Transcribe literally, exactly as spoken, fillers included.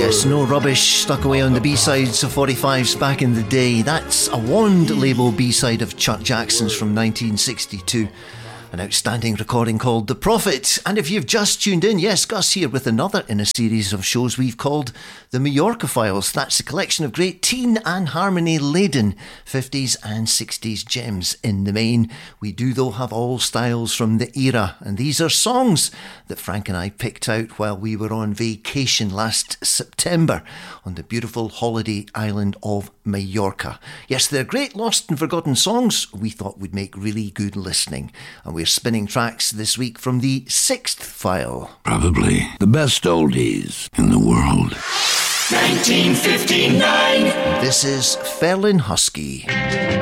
yes, no rubbish stuck away on the B-sides of forty-fives back in the day. That's a Wand label B-side of Chuck Jackson's from nineteen sixty-two. An outstanding recording called The Prophet. And if you've just tuned in, yes, Gus here with another in a series of shows we've called The Majorca Files. That's a collection of great teen and harmony-laden fifties and sixties gems in the main. We do, though, have all styles from the era. And these are songs that Frank and I picked out while we were on vacation last September on the beautiful holiday island of Majorca. Yes, they're great lost and forgotten songs we thought would make really good listening. And we're spinning tracks this week from the sixth file. Probably the best oldies in the world. nineteen fifty-nine. This is Ferlin Husky.